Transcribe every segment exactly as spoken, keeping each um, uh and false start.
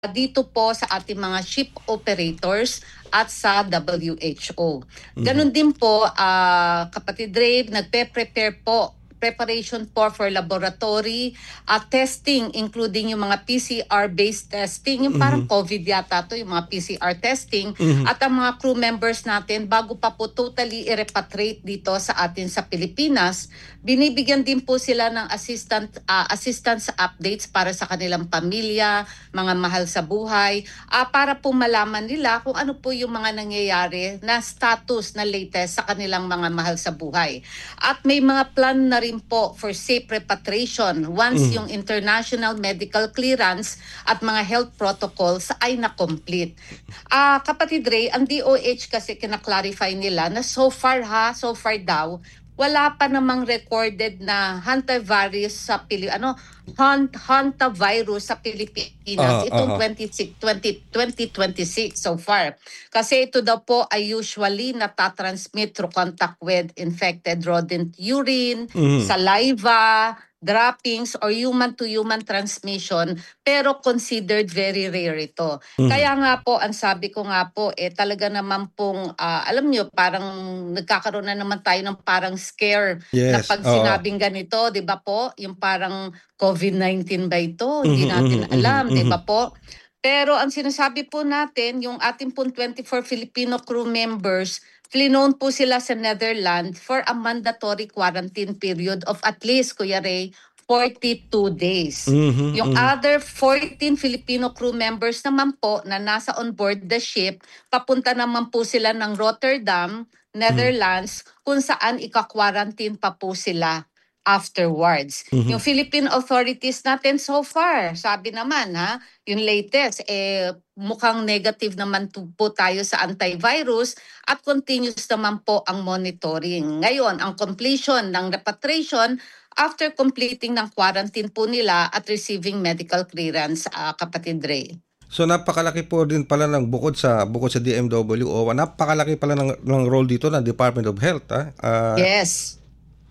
dito po sa ating mga ship operators at sa W H O. Mhm. Ganon din po, ah, kapatid Ray, nagpe-prepare po preparation po for laboratory at testing, including yung mga P C R-based testing, yung parang Mhm. COVID yata to, yung mga P C R testing, Mhm. at ang mga crew members natin, bago pa po totally i-repatriate dito sa atin sa Pilipinas, binibigyan din po sila ng assistant, ah, assistance updates para sa kanilang pamilya, mga mahal sa buhay, ah, para po malaman nila kung ano po yung mga nangyayari na status na latest sa kanilang mga mahal sa buhay. At may mga plan na rin po for safe repatriation once Mhm. yung international medical clearance at mga health protocols ay na-complete. Ah, kapatid Ray, ang D O H kasi kina-clarify nila na so far ha, so far daw, wala pa namang recorded na hantavirus sa Pili ano, hant hantavirus sa Pilipinas Ah, itong aha. twenty-six, twenty, twenty twenty-six so far. Kasi ito daw po ay usually natatransmit through contact with infected rodent urine, Mhm. saliva, droppings, or human-to-human transmission, pero considered very rare ito. Mhm. Kaya nga po, ang sabi ko nga po, eh, talaga naman pong, ah, alam nyo, parang nagkakaroon na naman tayo ng parang scare na Yes, pag oo. sinabing ganito, di ba po? Yung parang COVID nineteen ba ito? Hindi Mhm, natin mhm, mhm, alam, di mhm. ba po? Pero ang sinasabi po natin, yung ating pong twenty-four Filipino crew members, flinown po sila sa Netherlands for a mandatory quarantine period of at least, Kuya Ray, forty-two days. Mhm, Yung mhm. other fourteen Filipino crew members naman po na nasa on board the ship, papunta naman po sila ng Rotterdam, Netherlands, kung saan ika-quarantine pa po sila afterwards. Mhm. Yung Philippine authorities natin so far, sabi naman ha, yung latest, eh, mukhang negative naman to- po tayo sa antivirus at continuous naman po ang monitoring. Ngayon, ang completion ng repatriation after completing ng quarantine po nila at receiving medical clearance, ah, kapatid Ray. So napakalaki po din pala ng bukod sa bukod sa D M W o napakalaki pala ng, ng role dito ng Department of Health ha. Ah, Yes.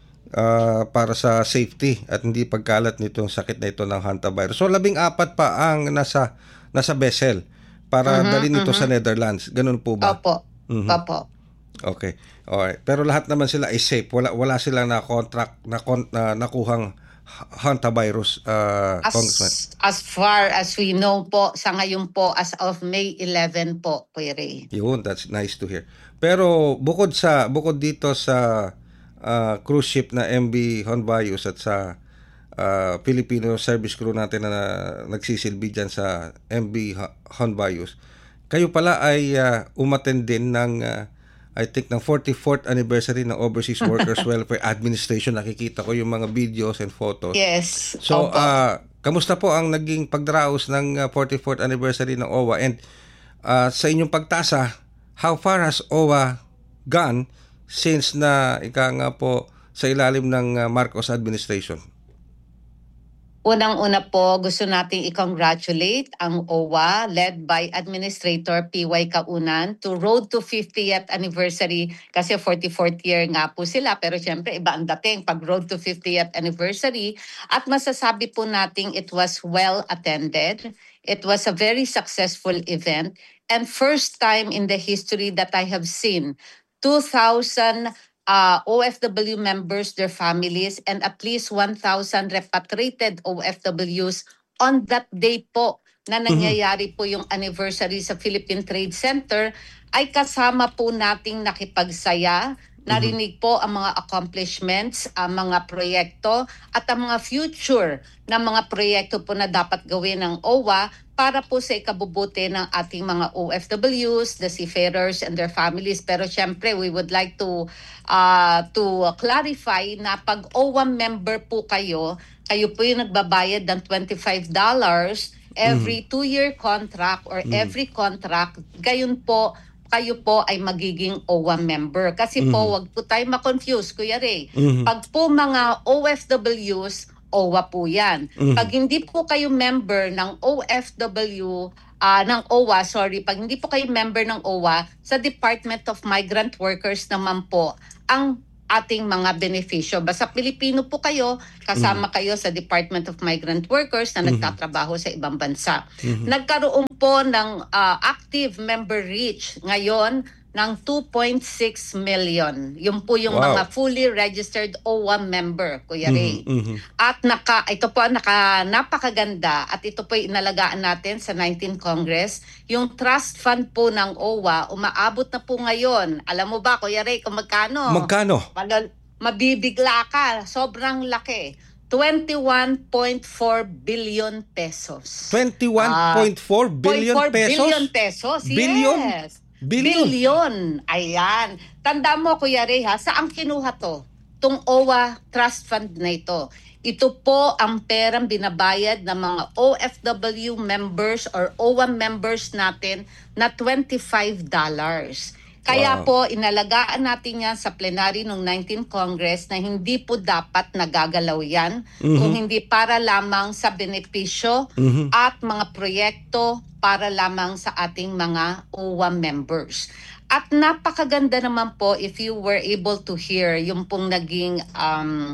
ah, para sa safety at hindi pagkalat nitong sakit na ito ng hantavirus. So labing apat pa ang nasa nasa vessel para Mhm, dalhin ito mhm. sa Netherlands. Ganun po ba? Opo. Mhm. Opo. Okay. Alright. Pero lahat naman sila ay safe. Wala wala silang na contract na, kon, na nakuhang ha- hantavirus, uh, Congressman. As as far as we know po, sa ngayon po, as of May eleventh po, Kuya Ray. Yun, that's nice to hear. Pero bukod sa bukod dito sa ah, cruise ship na M V Honbayos at sa ah, Filipino service crew natin na nagsisilbi dyan sa M V Ho- Honbayos, kayo pala ay ah, umattend din ng ah, I think ng forty-fourth anniversary ng Overseas Workers Welfare Administration. Nakikita ko yung mga videos and photos. Yes. So, Opo. ah, kamusta po ang naging pagdaraos ng ah, forty-fourth anniversary ng O W A? And ah, sa inyong pagtasa, how far has O W A gone since na ika nga po sa ilalim ng ah, Marcos administration? Unang-una po, gusto nating i-congratulate ang O W A led by Administrator P Y Kaunan to Road to fiftieth Anniversary kasi forty-fourth year nga po sila, pero syempre iba ang dating pag Road to fiftieth Anniversary, at masasabi po nating it was well attended. It was a very successful event and first time in the history that I have seen two thousand uh, O F W members, their families, and at least one thousand repatriated O F Ws on that day po na nangyayari po yung anniversary sa Philippine Trade Center, ay kasama po nating nakipagsaya. Narinig po ang mga accomplishments, ang mga proyekto at ang mga future na mga proyekto po na dapat gawin ng O W A para po sa ikabubuti ng ating mga O F Ws, the seafarers and their families. Pero syempre, we would like to uh, to clarify na pag O W A member po kayo, kayo po yung nagbabayad ng twenty-five dollars every two-year contract or every contract, gayon po kayo po ay magiging O W A member. Kasi po, wag po tayo ma-confuse, Kuya Ray. Mhm. Pag po mga O F Ws, O W A po yan. Mhm. Pag hindi po kayo member ng O F W, ah ng O W A, sorry, pag hindi po kayo member ng O W A, sa Department of Migrant Workers naman po, ang ating mga benepisyo. Basta Pilipino po kayo, kasama kayo sa Department of Migrant Workers na nagtatrabaho sa ibang bansa. Nagkaroon po ng uh, active member reach ngayon ng two point six million. Yun po yung Wow. mga fully registered O W A member, Kuya Ray. Mhm. At naka, ito po naka, napakaganda at ito po inalagaan natin sa nineteenth Congress. Yung trust fund po ng O W A, umaabot na po ngayon. Alam mo ba, Kuya Ray, kung magkano? Magkano? Malal- mabibigla ka. Sobrang laki. twenty-one point four billion pesos. twenty-one point four billion zero point four pesos? billion pesos, Billion? yes. Billion? Billion. Ayan. Tanda mo, Kuya Ray, ha, saan kinuha to? Itong O W A Trust Fund na ito. Ito po ang perang binabayad ng mga O F W members or O W A members natin na twenty-five dollars. Kaya Wow. po, inalagaan natin yan sa plenary ng nineteenth Congress na hindi po dapat nagagalaw yan kung hindi para lamang sa benepisyo at mga proyekto para lamang sa ating mga O W A members. At napakaganda naman po if you were able to hear yung pong naging um,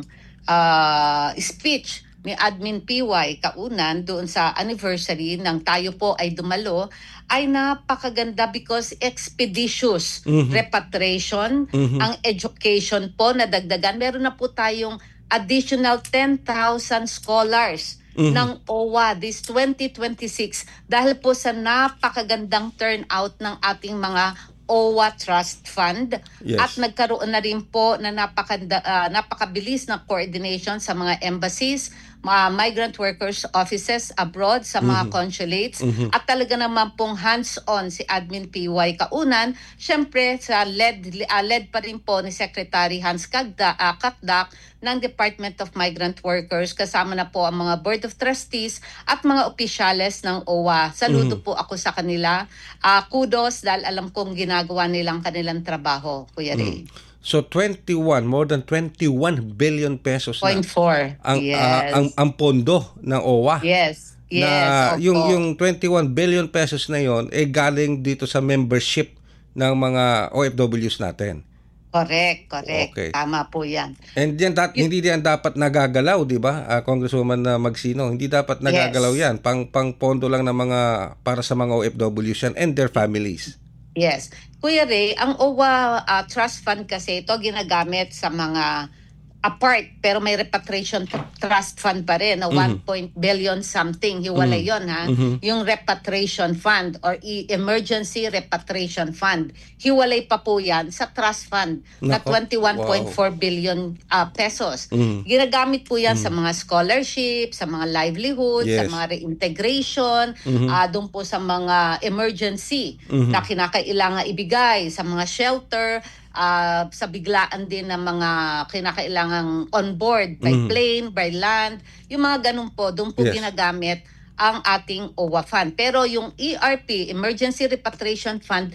uh, speech ni Admin P Y Kaunan doon sa anniversary ng tayo po ay dumalo, ay napakaganda because expeditious repatriation, ang education po na dagdagan. Meron na po tayong additional ten thousand scholars ng O W A this twenty twenty-six dahil po sa napakagandang turnout ng ating mga O W A Trust Fund. Yes. At nagkaroon na rin po na napakanda, ah, napakabilis na coordination sa mga embassies, mga migrant workers offices abroad, sa mga consulates. At talaga naman pong hands-on si Admin P Y Kaunan. Siyempre, sa led, uh, led pa rin po ni Secretary Hans Kagda, uh, Kakdak ng Department of Migrant Workers. Kasama na po ang mga Board of Trustees at mga opisyales ng O W A. Saludo po ako sa kanila. Uh, kudos dahil alam kong ginagawa nilang kanilang trabaho, Kuya Ray. So twenty-one, more than twenty-one billion pesos na Point four. ang Yes. ah, ang ang pondo ng O W A. Yes. Yes. Na opo. yung yung twenty-one billion pesos na yon eh galing dito sa membership ng mga O F Ws natin. Correct, correct. Okay. Tama po yan. And yan dat, hindi yan dapat nagagalaw, 'di ba? Ah, Congresswoman na Magsino, hindi dapat nagagalaw Yes. yan. Pang pang pondo lang ng mga para sa mga O F Ws yan and their families. Yes. Kuya Ray, ang O W A uh, Trust Fund kasi ito ginagamit sa mga apart pero may repatriation trust fund pa rin na one point billion something. Hiwalay yon ha. Yung repatriation fund or e- emergency repatriation fund. Hiwalay pa po yan sa trust fund na Nako. twenty-one point four Wow. billion uh, pesos. Ginagamit po yan sa mga scholarship, sa mga livelihood, sa Yes. mga reintegration, ah, doon po sa mga emergency na kinakailangan ibigay, sa mga shelter, ah, sa biglaan din ng mga kinakailangang on board by plane, by land, yung mga ganun po, doon po Yes. ginagamit ang ating O W A Fund. Pero yung E R P, Emergency Repatriation Fund,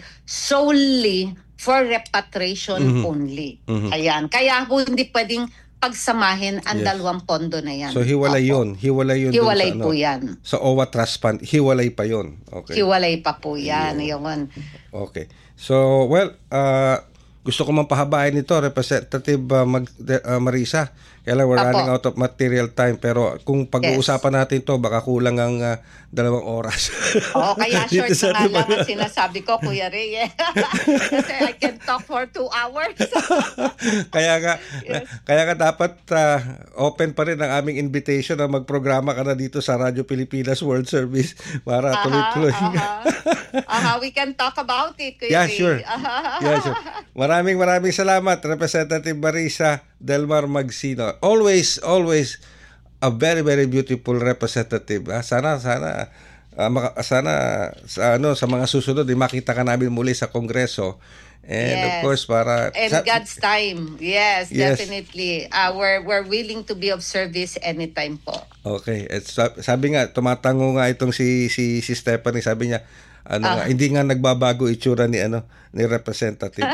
solely for repatriation only. Ayan. Kaya po hindi pwedeng pagsamahin ang Yes. dalawang pondo na yan. So hiwalay Opo. 'yon, hiwalay 'yon dun Hiwalay sa ano, po yan. sa O W A Trust Fund, hiwalay pa 'yon. Okay. Hiwalay pa po yan. Yun. Okay. So, well, uh, gusto ko man pahabain ito, Representative uh, Mag, uh, Marisa. Kaya lang, we're Apo. running out of material time. Pero kung pag-uusapan natin to, baka kulang ang uh, dalawang oras. Oo, kaya short Dito sa na nga lang ating- ang sinasabi ko, Kuya Ray. eh. Kasi I can talk for two hours. kaya nga, kaya nga dapat uh, open pa rin ang aming invitation na magprograma ka na dito sa Radyo Pilipinas World Service para Aha, tuloy-tuloy. aha. Aha, we can talk about it, Kuya Yeah, Ray. sure. Aha. Yeah, sure. Maraming maraming salamat, Representative Marisa Delmar Magsino. Always, always a very, very beautiful representative. Ah, sana, sana, ah, maka- sana sa ano sa mga susunod, eh, makita ka namin muli sa Kongreso. And of Yes. course, para And sa- God's time. Yes, Yes. definitely. Uh, we're, we're willing to be of service anytime po. Okay. At sa- sabi nga, tumatango nga itong si si si Stephanie, sabi niya, ano Ah. nga, hindi nga nagbabago itsura ni ano ni representative.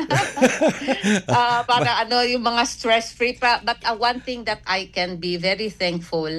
uh, para ano yung mga stress-free pa. But uh, one thing that I can be very thankful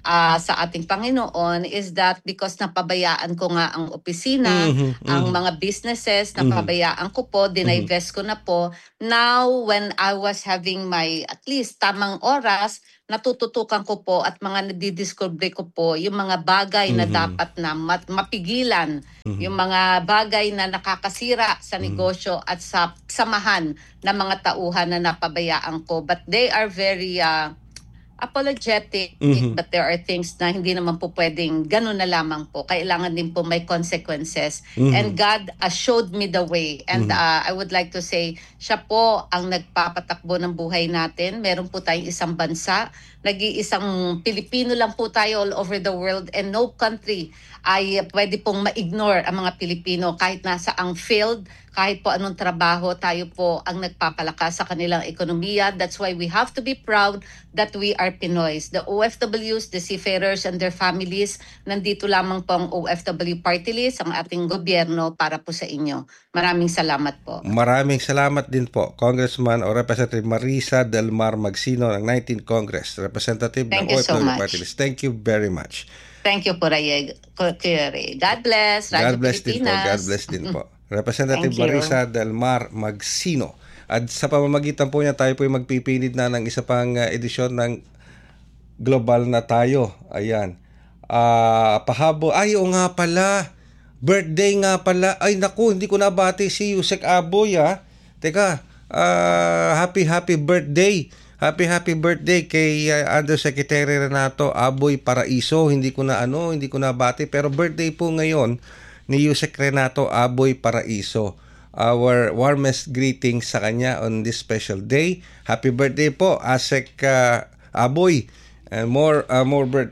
ah, sa ating Panginoon is that because napabayaan ko nga ang opisina, Mhm, ang mhm. mga businesses, Mhm. napabayaan ko po, dinivest ko na po. Now, when I was having my at least tamang oras, natututukan ko po at mga nadidiscover ko po yung mga bagay na Mhm. dapat na mat- mapigilan, Mhm. yung mga bagay na nakakasira sa Mhm. negosyo at sa samahan ng mga tauhan na napabayaan ko. But they are very uh, apologetic, Mhm. but there are things na hindi naman po pwedeng ganun na lamang po. Kailangan din po may consequences. Mhm. And God uh, showed me the way. And Mhm. uh, I would like to say, siya po ang nagpapatakbo ng buhay natin. Meron po tayong isang bansa. Nag-iisang Pilipino lang po tayo all over the world, and no country ay pwede pong ma-ignore ang mga Pilipino kahit nasa ang field, kahit po anong trabaho, tayo po ang nagpapalakas sa kanilang ekonomiya. That's why we have to be proud that we are Pinoys. The O F Ws, the seafarers and their families, nandito lamang po ang O F W Party List, ang ating gobyerno para po sa inyo. Maraming salamat po. Maraming salamat din po, Congressman o Representative Marisa Del Mar Magsino ng nineteenth Congress, representative Thank ng you O F W so much. Party List. Thank you very much. Thank you po, Rayeg. Kuya Ray. God bless. God Radyo bless din po. Pilipinas. God bless din po. Representative Thank you. Marisa Del Mar Magsino. At sa pamamagitan po niya, tayo po ay magpipilid na ng isa pang uh, edisyon ng Global na Tayo. Ayan. Ah, pahabo. Ay, o nga pala. Birthday nga pala. Ay, naku, hindi ko nabati si Yusek Aboy, ah. Teka, ah, happy, happy birthday. Happy, happy birthday kay uh, Undersecretary Renato Aboy Paraiso. Hindi ko na ano, hindi ko nabati. Pero birthday po ngayon ni Yusek Renato Aboy Paraiso. Our warmest greetings sa kanya on this special day. Happy birthday po, Asek uh, Aboy. And more, uh, more birth.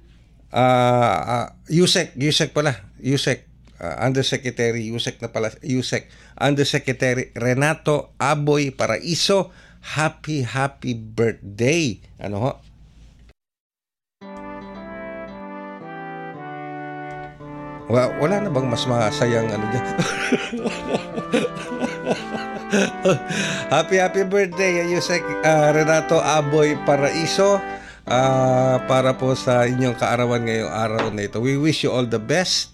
Uh, uh, Yusek, Yusek pala. Yusek. Uh, Undersecretary Yusek na pala. Yusek. Undersecretary Renato Aboy Paraiso. Happy, happy birthday. Ano ho? Wa- Wala na bang mas masayang ano dyan? Happy, happy birthday, Yusek uh, Renato Aboy Paraiso. Uh, para po sa inyong kaarawan ngayong araw na ito. We wish you all the best.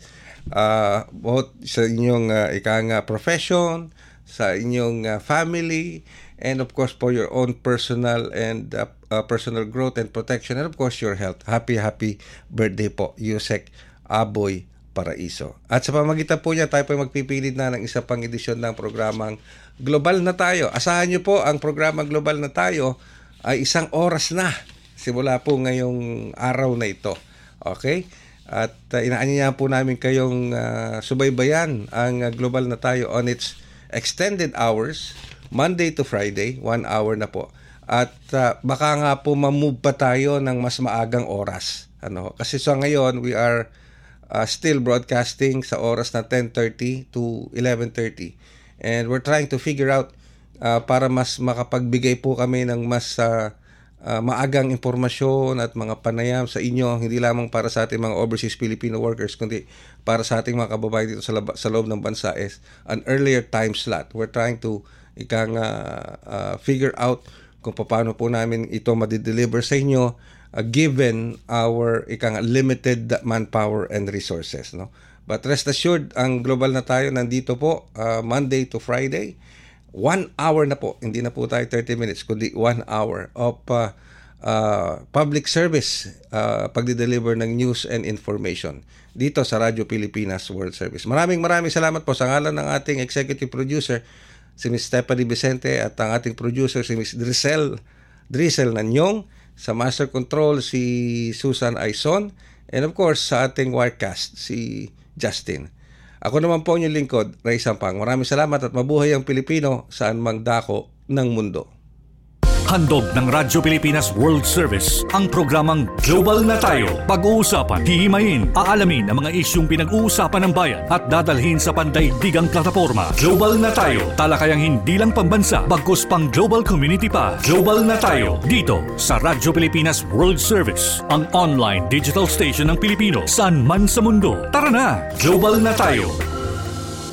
Uh, both sa inyong uh, ikang uh, profession, sa inyong uh, family, and of course for your own personal and uh, uh, personal growth and protection, and of course your health. Happy, happy birthday po, Yusek Aboy Paraiso. At sa pamagitan po niya, tayo po magpipilid na ng isa pang edisyon ng programang Global na Tayo. Asahan niyo po, ang programang Global na Tayo ay isang oras na simula po ngayong araw na ito. Okay? At uh, inaanyayahan po namin kayong uh, subaybayan ang uh, Global na Tayo on its extended hours, Monday to Friday, one hour na po. At uh, baka nga po mamove pa tayo ng mas maagang oras. Ano? Kasi sa ngayon, we are uh, still broadcasting sa oras na ten thirty to eleven thirty. And we're trying to figure out uh, para mas makapagbigay po kami ng mas uh, uh, maagang impormasyon at mga panayam sa inyo, hindi lamang para sa ating mga overseas Filipino workers, kundi para sa ating mga kababayan dito sa, lab- sa loob ng bansa is an earlier time slot. We're trying to ikang uh, uh, figure out kung paano po namin ito madideliver sa inyo uh, given our ikang limited manpower and resources, no? But rest assured, ang Global na Tayo nandito po uh, Monday to Friday. One hour na po, hindi na po tayo thirty minutes, kundi one hour of uh, uh, public service, uh, pagdi-deliver ng news and information dito sa Radyo Pilipinas World Service. Maraming maraming salamat po sa ngalan ng ating executive producer, si Miz Stephanie Vicente, at ang ating producer, si Miz Drisel, Drisel Nanyong, sa Master Control, si Susan Aison, and of course, sa ating Wirecast, si Justin. Ako naman po ang inyong lingkod, Ray Sampang. Maraming salamat at mabuhay ang Pilipino saan mang dako ng mundo. Handog ng Radyo Pilipinas World Service ang programang Global na Tayo. Pag-uusapan, hihimayin, aalamin ang mga isyung pinag-uusapan ng bayan at dadalhin sa pandaigdigang plataforma. Global na Tayo, talakayang hindi lang pambansa, bagkus pang global community pa. Global na Tayo, dito sa Radyo Pilipinas World Service, ang online digital station ng Pilipino saan man sa mundo. Tara na, Global na Tayo.